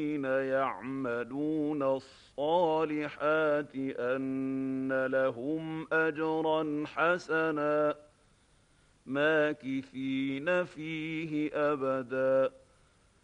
يعملون الصالحات أن لهم أجرا حسنا ماكثين فيه أبدا